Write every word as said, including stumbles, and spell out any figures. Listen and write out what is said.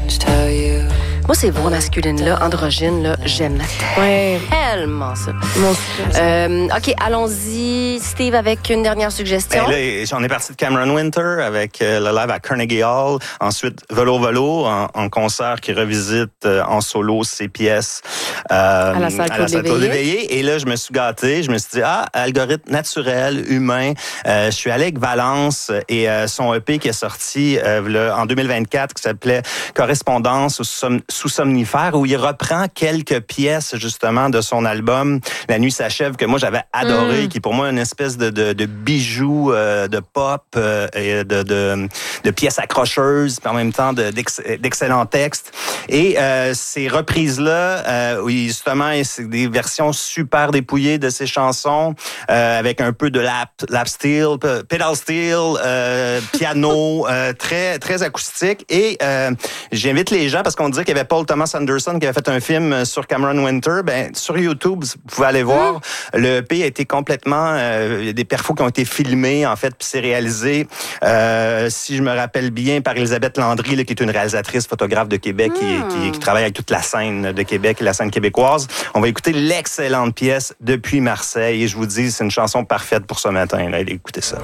Moi, ces voix masculines-là, androgynes, là, j'aime Ouais. tellement ça. Mon Euh, OK, allons-y, Steve, avec une dernière suggestion. Ben là, on est parti de Cameron Winter avec euh, le live à Carnegie Hall. Ensuite, Velo Velo en, en concert qui revisite euh, en solo ses pièces euh, à la salle Claude Léveillé. Et là, je me suis gâté. Je me suis dit, ah, algorithme naturel, humain. Euh, je suis allé avec Valence et euh, son E P qui est sorti euh, le, en deux mille vingt-quatre qui s'appelait Correspondance sous, sous somnifère, où il reprend quelques pièces justement de son album La nuit s'achève, que moi j'avais adoré, mm. qui est pour moi une espèce de, de, de bijou euh, de pop euh, et de, de, de pièces accrocheuses, puis en même temps de, d'ex, d'excellents textes. Et euh, ces reprises-là, euh, où justement c'est des versions super dépouillées de ses chansons, euh, avec un peu de lap, lap steel, pedal steel, euh, piano, euh, très très acoustique. Et euh, j'invite les gens, parce qu'on dit qu'il y avait Paul Thomas Anderson qui avait fait un film sur Cameron Winter. Ben sur YouTube, vous pouvez aller voir. Mmh. Le E P a été complètement... Euh, il y a des perfos qui ont été filmés, en fait, puis c'est réalisé, euh, si je me rappelle bien, par Elisabeth Landry, là, qui est une réalisatrice, photographe de Québec, mmh. qui, qui, qui travaille avec toute la scène de Québec et la scène québécoise. On va écouter l'excellente pièce Depuis Marseille. Et je vous dis, c'est une chanson parfaite pour ce matin. Là. Écoutez ça.